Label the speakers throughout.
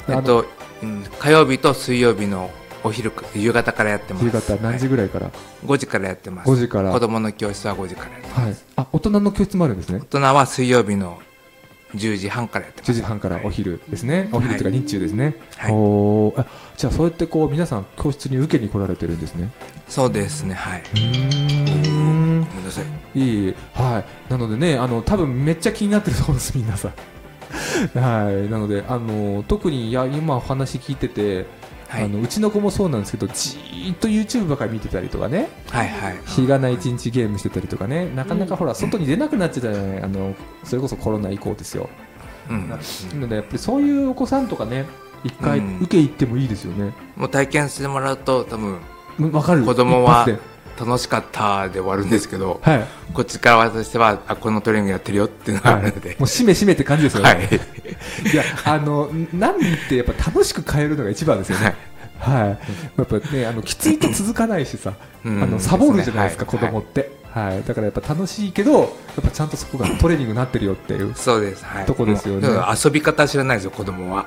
Speaker 1: 火曜日と水曜日のお昼夕方からやってます。
Speaker 2: 夕方何時ぐらいから？
Speaker 1: 5時からやってます。
Speaker 2: 5時から。
Speaker 1: 子供の教室は5時からやってます。
Speaker 2: はい。あ、大人の教室もあるんですね。
Speaker 1: 大人は水曜日の10時半からやってます。
Speaker 2: 10時半からお昼ですね。お昼というか日中ですね。
Speaker 1: はい。
Speaker 2: じゃあそうやってこう皆さん教室に受けに来られてるんですね。
Speaker 1: そうですね。はい。ごめんなさい。
Speaker 2: いい。はい。なのでね、多分めっちゃ気になってると思うんです皆さん。はい。なので特に今お話聞いてて。はい、うちの子もそうなんですけど、じーっと YouTube ばかり見てたりとかね、はいはい、日がない一日ゲームしてたりとかね、なかなかほら外に出なくなっちゃったじゃない、それこそコロナ以降ですよ。なのでやっぱりそういうお子さんとかね、一回受け入ってもいいですよね。
Speaker 1: もう体験してもらうと多分
Speaker 2: 分かる。
Speaker 1: 子供は楽しかったで終わるんですけど、はい、こっちから渡してはこのトレーニングやってるよっていうのがあるので、はい、
Speaker 2: もうしめしめって感じですよね。はい、いや何ってやっぱ楽しく変えるのが一番ですよね。はい、やっぱねきついと続かないしさ、サボるじゃないですか、子供って、はい、だからやっぱ楽しいけどやっぱちゃんとそこがトレーニングになってるよっていう
Speaker 1: そうです、はい、
Speaker 2: とこですよね。
Speaker 1: 遊び方知らないですよ子供は。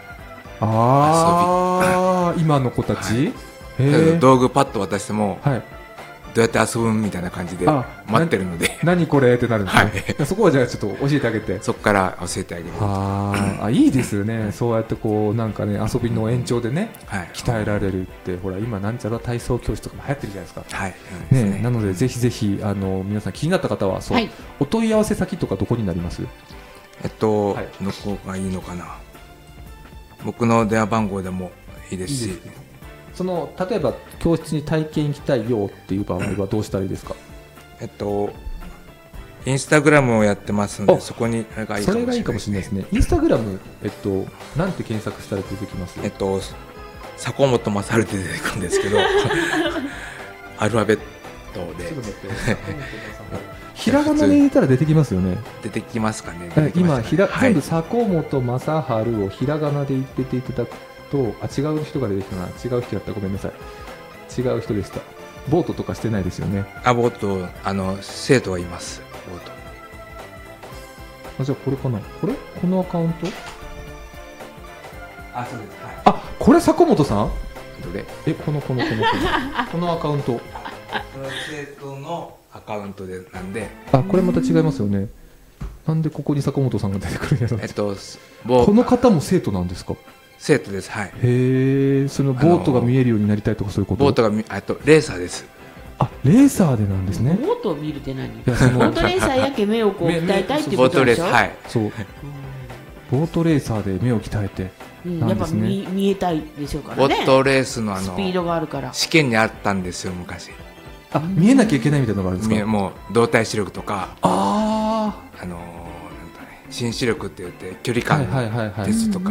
Speaker 2: 今の子たち、
Speaker 1: 道具パッと渡しても、はい、どうやって遊ぶみたいな感じで待ってるので
Speaker 2: 何これってなるんですね、はい、そこはじゃあちょっと教えてあげて、
Speaker 1: そこから教えてあげる。
Speaker 2: いいですよねそうやってこうなんかね遊びの延長でね、はい、鍛えられるってほら今なんちゃら体操教室とかも流行ってるじゃないですか、はいね、なのでぜひぜひ皆さん気になった方はそう、はい、お問い合わせ先とかどこになります？
Speaker 1: はい、どこがいいのかな。僕の電話番号でもいいですし、いいですね。
Speaker 2: 例えば教室に体験行きたいよっていう場合はどうしたらいいですか？
Speaker 1: インスタグラムをやってますのでそこに
Speaker 2: それがいいかもしれないですね。インスタグラムなんて検索したら出てきます？
Speaker 1: 迫本勝って出てくるんですけどアルファベットで
Speaker 2: ひらがなで入れたら出てきますよね。
Speaker 1: 出てきますかね。
Speaker 2: 今全部迫本正治をひらがなで入れていただくと、違う人が出てきたな。違う人だったらごめんなさい。違う人でした。ボートとかしてないですよね。
Speaker 1: ボート生徒がいます。ボー
Speaker 2: ト。じゃあこれかな。このアカウント？
Speaker 1: そうです。はい。
Speaker 2: これ迫本さん？
Speaker 1: どれ？
Speaker 2: このアカウント。
Speaker 1: 生徒のアカウントでなんで。
Speaker 2: これまた違いますよね。なんでここに迫本さんが出てくるんやろ。
Speaker 1: こ
Speaker 2: の方も生徒なんですか？
Speaker 1: 生徒です。はい。
Speaker 2: そのボートが見えるようになりたいとかそういうこと？
Speaker 1: ボートがレーサーです。
Speaker 2: レーサーでなんですね。
Speaker 3: ボートを見るって何？ボートレーサーやけ目をこう鍛えたいってことでしょ？
Speaker 1: はい。
Speaker 2: そう。ボートレーサーで目を鍛えて
Speaker 3: やっぱ見えたいでしょうからね。
Speaker 1: ボートレースの
Speaker 3: スピードがあるから
Speaker 1: 試験にあったんですよ昔。
Speaker 2: 見えなきゃいけないみたいなのがあるんですか？
Speaker 1: もう動体視力とか心視力って言って距離感テストとか。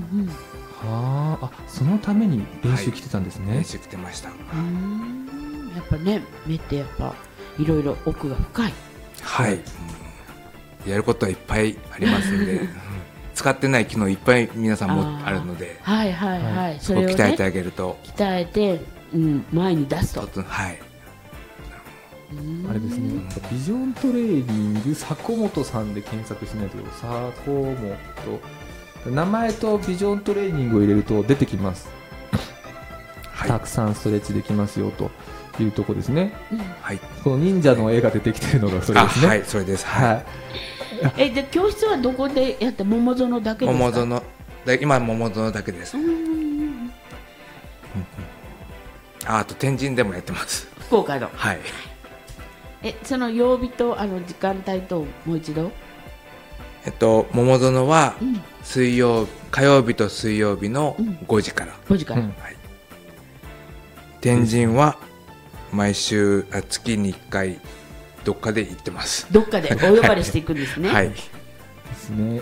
Speaker 2: そのために練習来てたんですね。
Speaker 1: 練習来てました。
Speaker 3: やっぱね目ってやっぱいろいろ奥が深い。
Speaker 1: はい、やることはいっぱいありますので使ってない機能いっぱい皆さんもあるので、
Speaker 3: それを
Speaker 1: 鍛えてあげると
Speaker 3: 鍛えて、前に出すと。
Speaker 1: はい。
Speaker 2: あれですね、ビジョントレーニング迫本さんで検索しないと、迫本名前とビジョントレーニングを入れると出てきます、たくさんストレッチできますよというところですね、この忍者の絵が出てきているのがそれですね。
Speaker 1: それです。
Speaker 3: で教室はどこでやって？桃園だけですか？
Speaker 1: 今桃園だけです。あと天神でもやってます。
Speaker 3: 福岡の。
Speaker 1: はい。
Speaker 3: その曜日と時間帯ともう一度。
Speaker 1: 桃園は火曜日と水曜日の5時から。
Speaker 3: 5時から。
Speaker 1: 天神は毎週月に1回どっかで行ってます。
Speaker 3: どっかでお呼ばれしていくんですね。
Speaker 1: はい。
Speaker 2: ですね。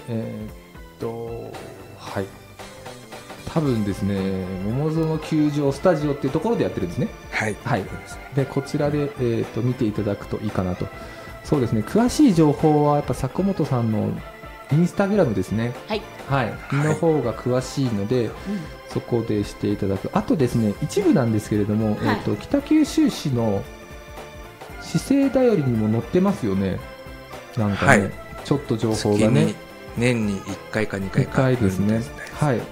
Speaker 2: はい。多分ですね、桃園球場スタジオっていうところでやってるんですね。
Speaker 1: はい。
Speaker 2: でこちらで見ていただくといいかなと。そうですね。詳しい情報はやっぱ迫本さんのインスタグラムですね。の方が詳しいので、そこでしていただく。あとですね、一部なんですけれども、北九州市の市政だよりにも載ってますよね。なんかね、ちょっと情報がね。
Speaker 1: 年に1回か2回か。
Speaker 2: 1回ですね。